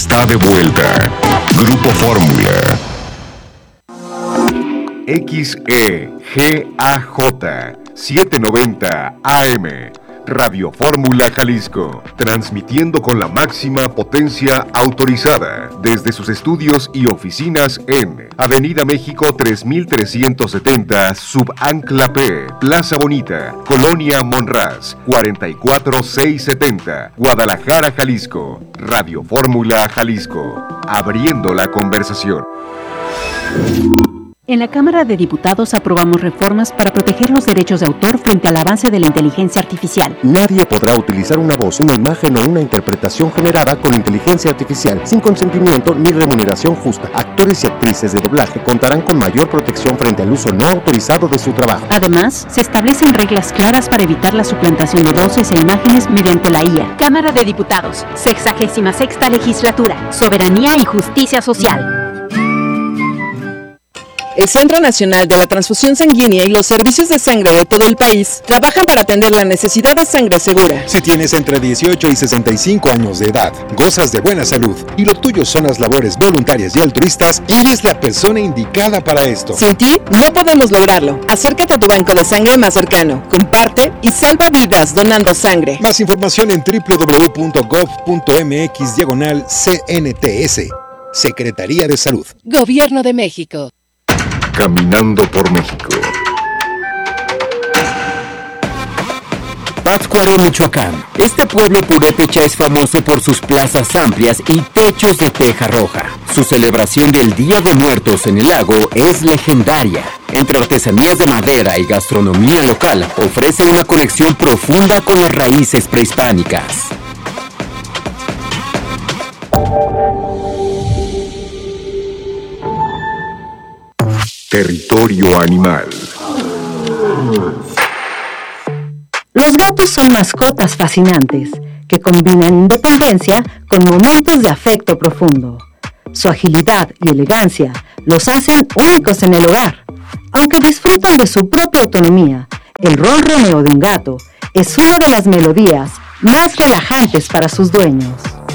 Está de vuelta. Grupo Fórmula. XEGAJ 790 AM. Radio Fórmula Jalisco, transmitiendo con la máxima potencia autorizada desde sus estudios y oficinas en Avenida México 3370, Subancla P, Plaza Bonita, Colonia Monraz, 44670, Guadalajara, Jalisco. Radio Fórmula Jalisco, abriendo la conversación. En la Cámara de Diputados aprobamos reformas para proteger los derechos de autor frente al avance de la inteligencia artificial. Nadie podrá utilizar una voz, una imagen o una interpretación generada con inteligencia artificial sin consentimiento ni remuneración justa. Actores y actrices de doblaje contarán con mayor protección frente al uso no autorizado de su trabajo. Además, se establecen reglas claras para evitar la suplantación de voces e imágenes mediante la IA. Cámara de Diputados, 66ª Legislatura, Soberanía y Justicia Social. El Centro Nacional de la Transfusión Sanguínea y los servicios de sangre de todo el país trabajan para atender la necesidad de sangre segura. Si tienes entre 18 y 65 años de edad, gozas de buena salud y lo tuyo son las labores voluntarias y altruistas, eres la persona indicada para esto. Sin ti, no podemos lograrlo. Acércate a tu banco de sangre más cercano, comparte y salva vidas donando sangre. Más información en www.gov.mx/CNTS. Secretaría de Salud. Gobierno de México. Caminando por México. Pátzcuaro, Michoacán. Este pueblo purépecha es famoso por sus plazas amplias y techos de teja roja. Su celebración del Día de Muertos en el lago es legendaria. Entre artesanías de madera y gastronomía local, ofrece una conexión profunda con las raíces prehispánicas. Territorio animal. Los gatos son mascotas fascinantes que combinan independencia con momentos de afecto profundo. Su agilidad y elegancia los hacen únicos en el hogar. Aunque disfrutan de su propia autonomía, el ronroneo de un gato es una de las melodías más relajantes para sus dueños.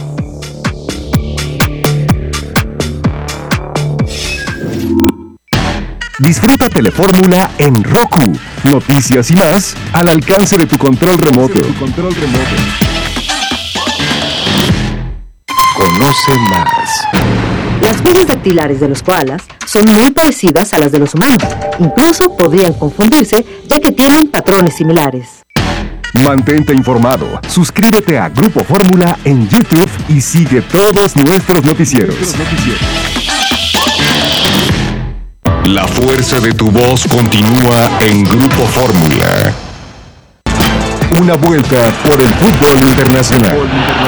Disfruta Telefórmula en Roku. Noticias y más al alcance de tu control remoto. Conoce más. Las huellas dactilares de los koalas son muy parecidas a las de los humanos. Incluso podrían confundirse, ya que tienen patrones similares. Mantente informado. Suscríbete a Grupo Fórmula en YouTube y sigue todos nuestros noticieros. La fuerza de tu voz continúa en Grupo Fórmula. Una vuelta por el fútbol internacional.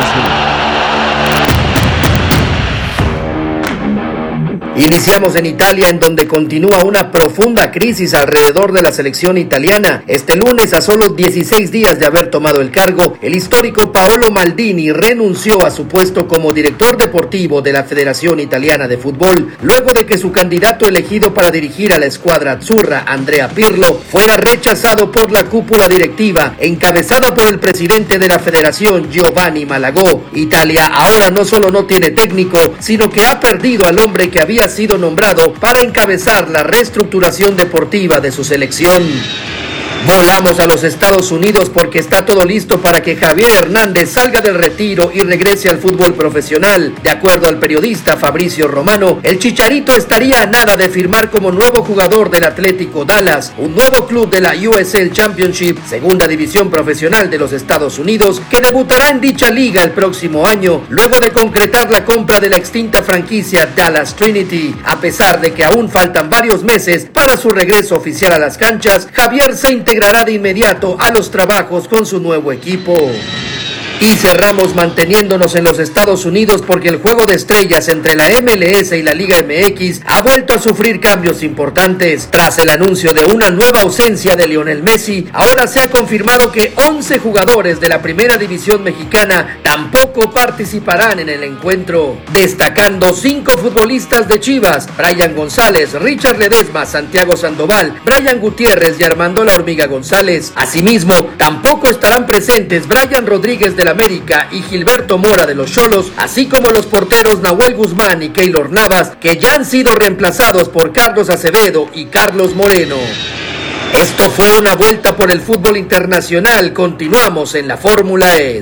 Iniciamos en Italia, en donde continúa una profunda crisis alrededor de la selección italiana. Este lunes, a solo 16 días de haber tomado el cargo, el histórico Paolo Maldini renunció a su puesto como director deportivo de la Federación Italiana de Fútbol, luego de que su candidato elegido para dirigir a la escuadra azzurra, Andrea Pirlo, fuera rechazado por la cúpula directiva, encabezada por el presidente de la federación, Giovanni Malagò. Italia ahora no solo no tiene técnico, sino que ha perdido al hombre que había sido nombrado para encabezar la reestructuración deportiva de su selección. Volamos a los Estados Unidos porque está todo listo para que Javier Hernández salga del retiro y regrese al fútbol profesional. De acuerdo al periodista Fabrizio Romano, el Chicharito estaría a nada de firmar como nuevo jugador del Atlético Dallas, un nuevo club de la USL Championship, segunda división profesional de los Estados Unidos, que debutará en dicha liga el próximo año, luego de concretar la compra de la extinta franquicia Dallas Trinity. A pesar de que aún faltan varios meses para su regreso oficial a las canchas, Javier se integrará de inmediato a los trabajos con su nuevo equipo. Y cerramos manteniéndonos en los Estados Unidos porque el juego de estrellas entre la MLS y la Liga MX ha vuelto a sufrir cambios importantes. Tras el anuncio de una nueva ausencia de Lionel Messi, ahora se ha confirmado que 11 jugadores de la primera división mexicana tampoco participarán en el encuentro, destacando 5 futbolistas de Chivas: Brian González, Richard Ledesma, Santiago Sandoval, Brian Gutiérrez y Armando La Hormiga González. Asimismo, tampoco estarán presentes Brian Rodríguez de del América y Gilberto Mora de los Xolos, así como los porteros Nahuel Guzmán y Keylor Navas, que ya han sido reemplazados por Carlos Acevedo y Carlos Moreno. Esto fue una vuelta por el fútbol internacional. Continuamos en la Fórmula ES.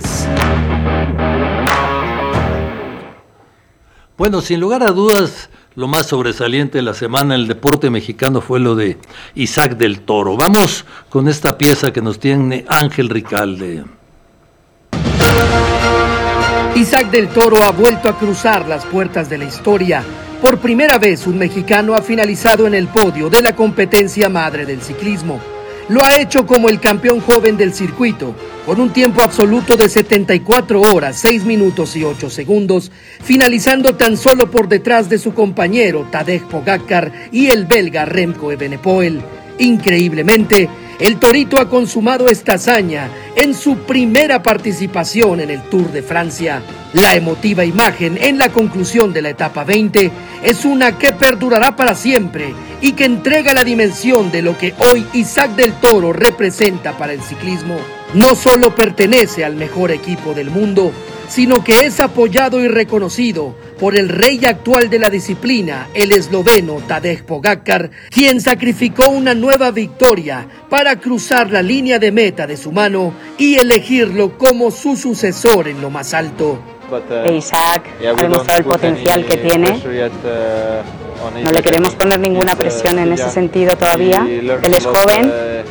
Bueno, sin lugar a dudas, lo más sobresaliente de la semana en el deporte mexicano fue lo de Isaac del Toro. Vamos con esta pieza que nos tiene Ángel Ricalde. Isaac del Toro ha vuelto a cruzar las puertas de la historia. Por primera vez un mexicano ha finalizado en el podio de la competencia madre del ciclismo. Lo ha hecho como el campeón joven del circuito, con un tiempo absoluto de 74 horas, 6 minutos y 8 segundos, finalizando tan solo por detrás de su compañero Tadej Pogačar y el belga Remco Evenepoel. Increíblemente, el Torito ha consumado esta hazaña en su primera participación en el Tour de Francia. La emotiva imagen en la conclusión de la etapa 20 es una que perdurará para siempre y que entrega la dimensión de lo que hoy Isaac del Toro representa para el ciclismo. No solo pertenece al mejor equipo del mundo, sino que es apoyado y reconocido por el rey actual de la disciplina, el esloveno Tadej Pogačar, quien sacrificó una nueva victoria para cruzar la línea de meta de su mano y elegirlo como su sucesor en lo más alto. Isaac ha demostrado el potencial que tiene. No le queremos poner ninguna presión en ese sentido todavía. Él es joven,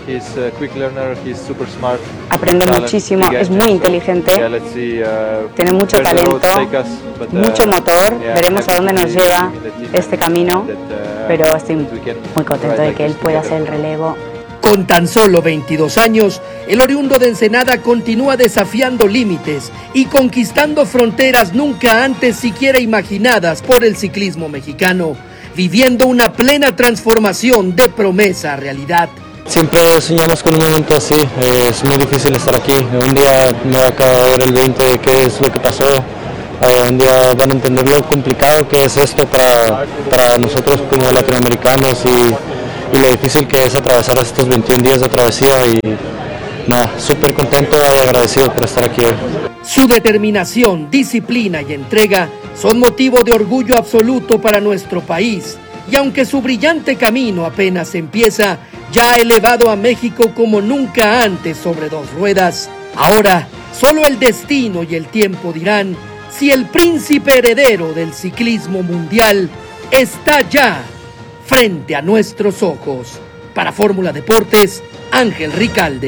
aprende muchísimo, es muy inteligente, tiene mucho talento, mucho motor. Veremos a dónde nos lleva este camino, pero estoy muy contento de que él pueda hacer el relevo. Con tan solo 22 años, el oriundo de Ensenada continúa desafiando límites y conquistando fronteras nunca antes siquiera imaginadas por el ciclismo mexicano, viviendo una plena transformación de promesa a realidad. Siempre soñamos con un momento así, es muy difícil estar aquí. Un día me va a caer el 20 de qué es lo que pasó, un día van a entender lo complicado que es esto para nosotros como latinoamericanos y lo difícil que es atravesar estos 21 días de travesía y nada, súper contento y agradecido por estar aquí hoy. Su determinación, disciplina y entrega son motivo de orgullo absoluto para nuestro país, y aunque su brillante camino apenas empieza, ya ha elevado a México como nunca antes sobre dos ruedas. Ahora, solo el destino y el tiempo dirán si el príncipe heredero del ciclismo mundial está ya frente a nuestros ojos. Para Fórmula Deportes, Ángel Ricalde.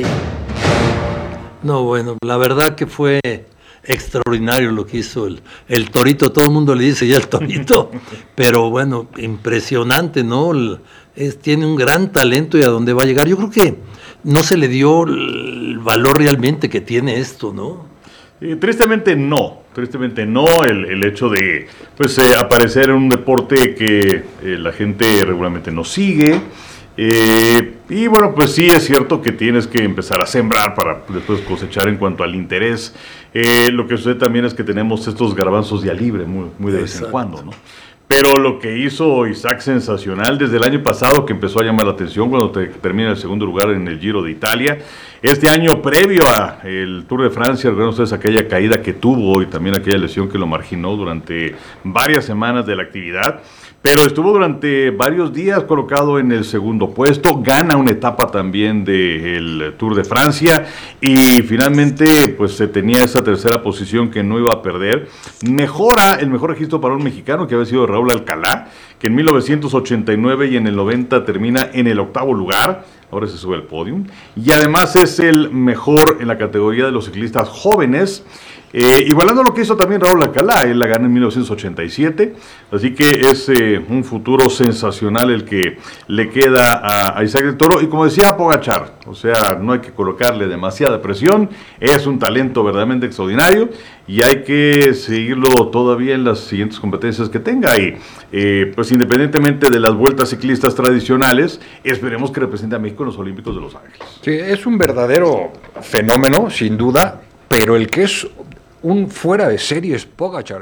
No, bueno, la verdad que fue extraordinario lo que hizo el Torito. Todo el mundo le dice ya el Torito, pero bueno, impresionante, ¿no? Tiene un gran talento y a dónde va a llegar. Yo creo que no se le dio el valor realmente que tiene esto, ¿no? Tristemente no, el hecho de aparecer en un deporte que la gente regularmente no sigue, y bueno, pues sí es cierto que tienes que empezar a sembrar para después cosechar en cuanto al interés. Lo que sucede también es que tenemos estos garbanzos día libre muy de vez en cuando, ¿no? Pero lo que hizo Isaac sensacional desde el año pasado, que empezó a llamar la atención cuando termina el segundo lugar en el Giro de Italia. Este año previo al Tour de Francia, recuerden ustedes aquella caída que tuvo y también aquella lesión que lo marginó durante varias semanas de la actividad. Pero estuvo durante varios días colocado en el segundo puesto, gana una etapa también del Tour de Francia y finalmente pues se tenía esa tercera posición que no iba a perder. Mejora el mejor registro para un mexicano que había sido Raúl Alcalá, que en 1989 y en el 90 termina en el 8º lugar, ahora se sube al podium, y además es el mejor en la categoría de los ciclistas jóvenes. Igualando lo que hizo también Raúl Alcalá, él la gana en 1987, así que es un futuro sensacional el que le queda a Isaac del Toro, y como decía Pogačar, o sea, no hay que colocarle demasiada presión, es un talento verdaderamente extraordinario y hay que seguirlo todavía en las siguientes competencias que tenga, y pues independientemente de las vueltas ciclistas tradicionales, esperemos que represente a México en los Olímpicos de Los Ángeles. Sí, es un verdadero fenómeno, sin duda, pero el que es un fuera de serie es Pogačar, ¿eh?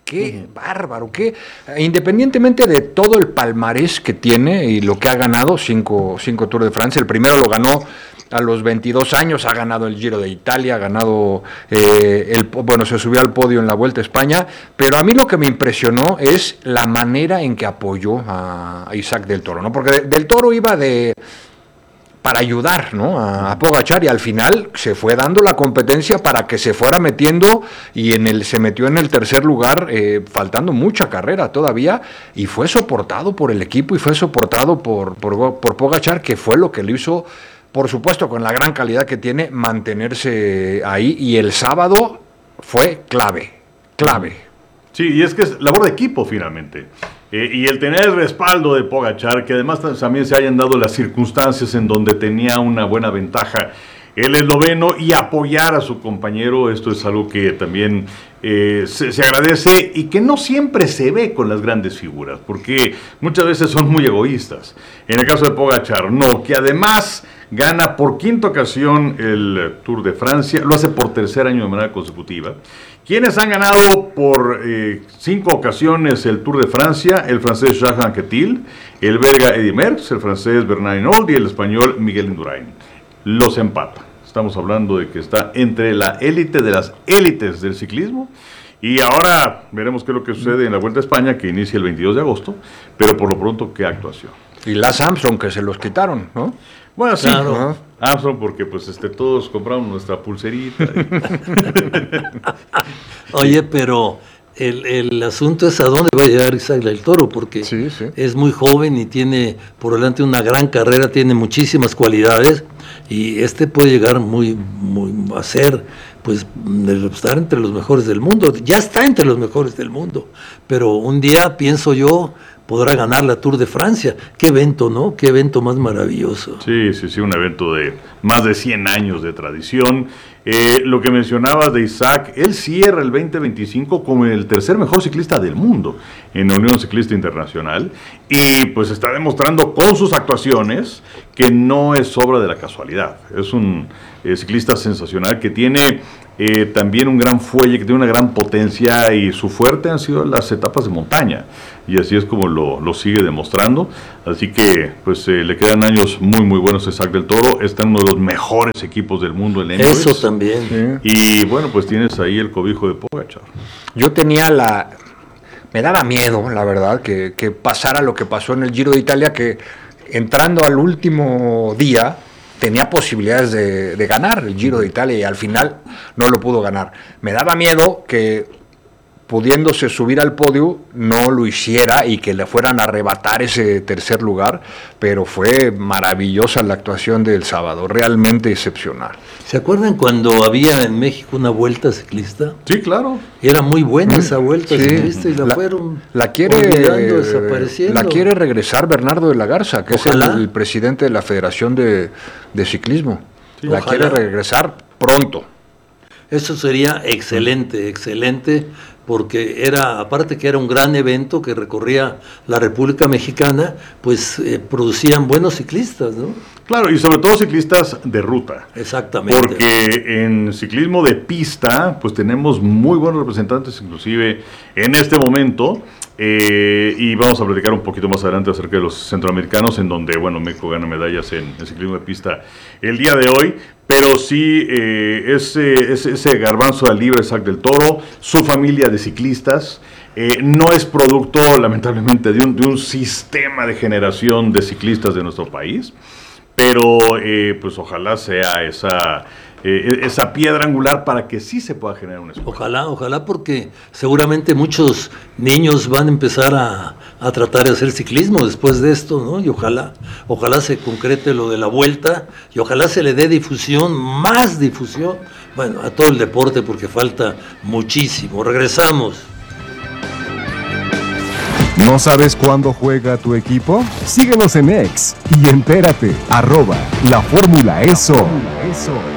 Qué bárbaro, independientemente de todo el palmarés que tiene y lo que ha ganado, 5 Tours de Francia, el primero lo ganó a los 22 años, ha ganado el Giro de Italia, ha ganado, se subió al podio en la Vuelta a España, pero a mí lo que me impresionó es la manera en que apoyó a Isaac del Toro, ¿no? Porque del Toro iba para ayudar, ¿no?, a Pogačar, y al final se fue dando la competencia para que se fuera metiendo, y se metió en el tercer lugar, faltando mucha carrera todavía, y fue soportado por el equipo y fue soportado por Pogačar, que fue lo que le hizo, por supuesto, con la gran calidad que tiene, mantenerse ahí, y el sábado fue clave. Sí, y es que es labor de equipo finalmente. Y el tener el respaldo de Pogačar, que además también se hayan dado las circunstancias en donde tenía una buena ventaja el esloveno, y apoyar a su compañero, esto es algo que también se agradece, y que no siempre se ve con las grandes figuras, porque muchas veces son muy egoístas. En el caso de Pogačar, no, que además gana por 5ª ocasión el Tour de Francia, lo hace por 3er año de manera consecutiva. Quienes han ganado por 5 ocasiones el Tour de Francia: el francés Jacques Anquetil, el belga Eddy Merckx, el francés Bernard Hinault y el español Miguel Indurain. Los empata. Estamos hablando de que está entre la élite de las élites del ciclismo. Y ahora veremos qué es lo que sucede en la Vuelta a España, que inicia el 22 de agosto, pero por lo pronto, qué actuación. Y las Armstrong, que se los quitaron, ¿no? Bueno, sí, claro. Armstrong, porque pues todos compramos nuestra pulserita. Oye, pero el asunto es a dónde va a llegar Isaac del Toro, porque es muy joven y tiene por delante una gran carrera, tiene muchísimas cualidades, y puede llegar a ser, pues, estar entre los mejores del mundo. Ya está entre los mejores del mundo, pero un día, pienso yo, podrá ganar la Tour de Francia. Qué evento, ¿no? Qué evento más maravilloso. Sí, un evento de más de 100 años de tradición. Lo que mencionabas de Isaac, él cierra el 2025 como el tercer mejor ciclista del mundo en la Unión Ciclista Internacional, y pues está demostrando con sus actuaciones que no es obra de la casualidad. Es un ciclista sensacional que tiene también un gran fuelle, que tiene una gran potencia, y su fuerte han sido las etapas de montaña, y así es como lo sigue demostrando. Así que pues le quedan años muy muy buenos a Isaac del Toro. Está en uno de los mejores equipos del mundo en Emirates. Eso también. Y bueno, pues tienes ahí el cobijo de Pogačar. Yo me daba miedo, la verdad, que pasara lo que pasó en el Giro de Italia, que entrando al último día tenía posibilidades de ganar el Giro de Italia, y al final no lo pudo ganar. Me daba miedo que, pudiéndose subir al podio, no lo hiciera y que le fueran a arrebatar ese tercer lugar, pero fue maravillosa la actuación del sábado, realmente excepcional. ¿Se acuerdan cuando había en México una vuelta ciclista? Sí, claro. Era muy buena esa vuelta ciclista, y fueron olvidando, desapareciendo. La quiere regresar Bernardo de la Garza, que es el presidente de la Federación de Ciclismo. Sí, la quiere regresar pronto. Eso sería excelente, porque aparte que era un gran evento que recorría la República Mexicana, pues producían buenos ciclistas, ¿no? Claro, y sobre todo ciclistas de ruta. Exactamente. Porque en ciclismo de pista, pues tenemos muy buenos representantes, inclusive en este momento, y vamos a platicar un poquito más adelante acerca de los centroamericanos, en donde, bueno, México gana medallas en ciclismo de pista el día de hoy. Pero sí, ese garbanzo al libre Isaac del Toro, su familia de ciclistas, no es producto, lamentablemente, de un sistema de generación de ciclistas de nuestro país, pero pues ojalá sea esa piedra angular para que sí se pueda generar un escuela. Ojalá, porque seguramente muchos niños van a empezar a tratar de hacer ciclismo después de esto, ¿no? Y ojalá se concrete lo de la vuelta, y ojalá se le dé más difusión, bueno, a todo el deporte, porque falta muchísimo. Regresamos. ¿No sabes cuándo juega tu equipo? Síguenos en X y entérate, @LaFórmulaEso.